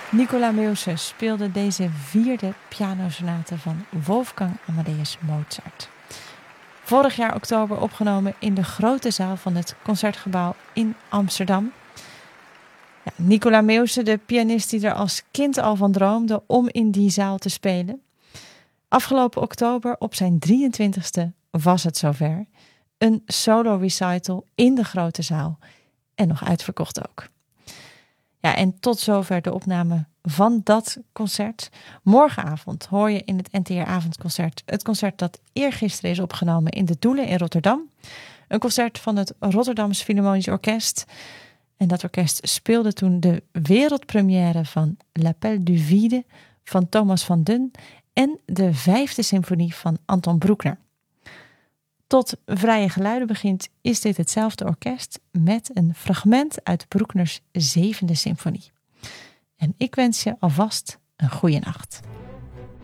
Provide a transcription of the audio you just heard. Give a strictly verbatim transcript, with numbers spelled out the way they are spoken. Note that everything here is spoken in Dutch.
Nicola Meeuwse speelde deze vierde pianosonate van Wolfgang Amadeus Mozart. Vorig jaar oktober opgenomen in de grote zaal van het Concertgebouw in Amsterdam. Ja, Nicola Meeuwse, de pianist die er als kind al van droomde om in die zaal te spelen. Afgelopen oktober op zijn drieëntwintigste was het zover. Een solo recital in de grote zaal en nog uitverkocht ook. Ja, en tot zover de opname van dat concert. Morgenavond hoor je in het N T R-avondconcert het concert dat eergisteren is opgenomen in de Doelen in Rotterdam. Een concert van het Rotterdams Philharmonisch Orkest. En dat orkest speelde toen de wereldpremière van L'Appel du Vide van Thomas van Dun en de vijfde symfonie van Anton Bruckner. Tot Vrije Geluiden begint is dit hetzelfde orkest met een fragment uit Bruckners zevende symfonie. En ik wens je alvast een goede nacht.